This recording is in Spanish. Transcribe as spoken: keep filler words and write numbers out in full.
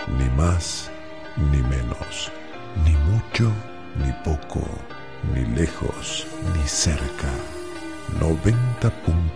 Ni más ni menos, ni mucho ni poco, ni lejos ni cerca. noventa punto